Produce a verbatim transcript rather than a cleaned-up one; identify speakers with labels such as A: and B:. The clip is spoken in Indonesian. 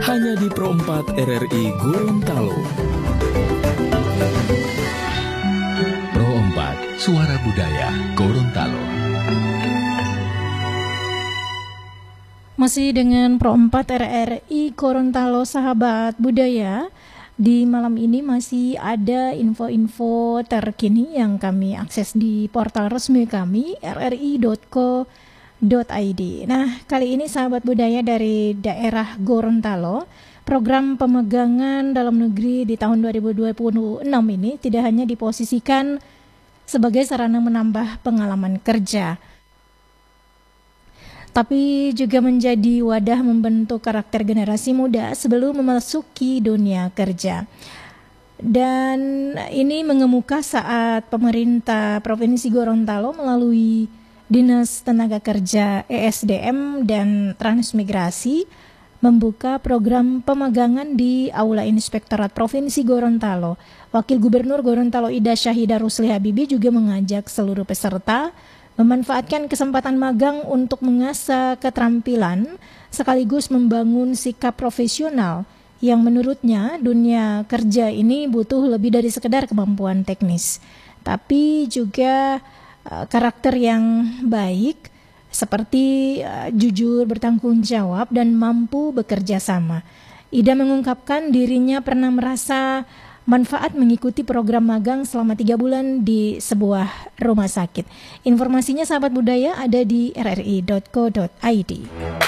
A: hanya di Pro empat R R I Gorontalo. Pro empat, Suara Budaya Gorontalo.
B: Masih dengan Pro empat R R I Gorontalo, sahabat budaya. Di malam ini masih ada info-info terkini yang kami akses di portal resmi kami r r i dot co dot i d. Nah, kali ini sahabat budaya dari daerah Gorontalo, program pemegangan dalam negeri di tahun dua ribu dua puluh enam ini tidak hanya diposisikan sebagai sarana menambah pengalaman kerja, tapi juga menjadi wadah membentuk karakter generasi muda sebelum memasuki dunia kerja. Dan ini mengemuka saat pemerintah Provinsi Gorontalo melalui Dinas Tenaga Kerja, E S D M, dan Transmigrasi membuka program pemagangan di Aula Inspektorat Provinsi Gorontalo. Wakil Gubernur Gorontalo Ida Syahidah Rusli Habibie juga mengajak seluruh peserta memanfaatkan kesempatan magang untuk mengasah keterampilan sekaligus membangun sikap profesional yang menurutnya dunia kerja ini butuh lebih dari sekedar kemampuan teknis, tapi juga uh, karakter yang baik seperti uh, jujur, bertanggung jawab, dan mampu bekerja sama. Ida mengungkapkan dirinya pernah merasa manfaat mengikuti program magang selama tiga bulan di sebuah rumah sakit. Informasinya sahabat budaya ada di r r i dot co dot i d.